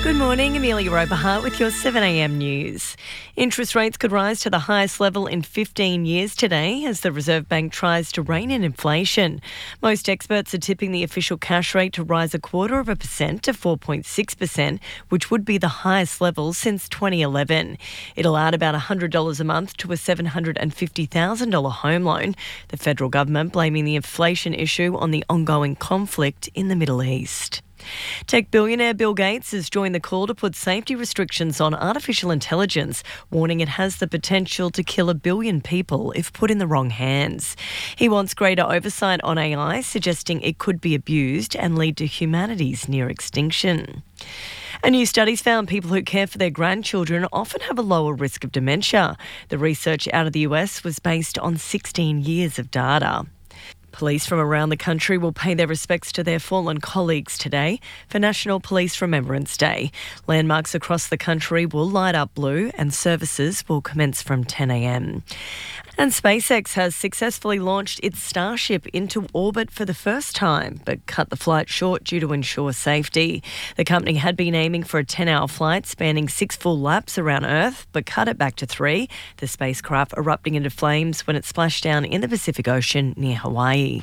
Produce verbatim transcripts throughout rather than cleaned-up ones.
Good morning, Amelia Oberhart with your seven a m news. Interest rates could rise to the highest level in fifteen years today as the Reserve Bank tries to rein in inflation. Most experts are tipping the official cash rate to rise a quarter of a percent to four point six percent, which would be the highest level since twenty eleven. It'll add about one hundred dollars a month to a seven hundred fifty thousand dollars home loan. The federal government blaming the inflation issue on the ongoing conflict in the Middle East. Tech billionaire Bill Gates has joined the call to put safety restrictions on artificial intelligence, warning it has the potential to kill a billion people if put in the wrong hands. He wants greater oversight on A I, suggesting it could be abused and lead to humanity's near extinction. A new study's found people who care for their grandchildren often have a lower risk of dementia. The research out of the U S was based on sixteen years of data. Police from around the country will pay their respects to their fallen colleagues today for National Police Remembrance Day. Landmarks across the country will light up blue and services will commence from ten a m. And SpaceX has successfully launched its Starship into orbit for the first time, but cut the flight short due to ensure safety. The company had been aiming for a ten-hour flight spanning six full laps around Earth, but cut it back to three, the spacecraft erupting into flames when it splashed down in the Pacific Ocean near Hawaii.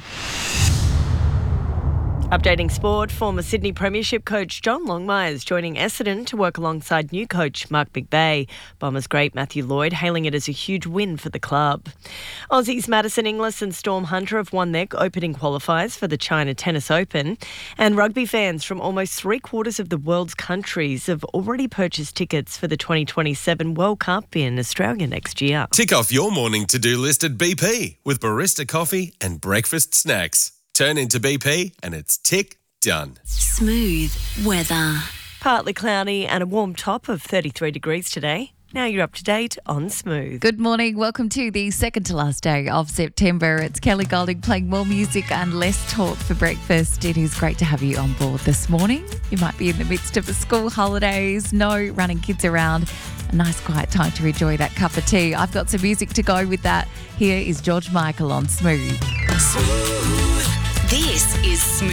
Updating sport, former Sydney Premiership coach John Longmire is joining Essendon to work alongside new coach Mark McVeigh. Bombers great Matthew Lloyd hailing it as a huge win for the club. Aussies Madison Inglis and Storm Hunter have won their opening qualifiers for the China Tennis Open. And rugby fans from almost three quarters of the world's countries have already purchased tickets for the twenty twenty-seven World Cup in Australia next year. Tick off your morning to-do list at B P with barista coffee and breakfast snacks. Turn into B P and it's tick done. Smooth weather. Partly cloudy and a warm top of thirty-three degrees today. Now you're up to date on Smooth. Good morning. Welcome to the second to last day of September. It's Kelly Golding playing more music and less talk for breakfast. It is great to have you on board this morning. You might be in the midst of the school holidays, no running kids around. A nice quiet time to enjoy that cup of tea. I've got some music to go with that. Here is George Michael on Smooth. Smooth. This is Smooth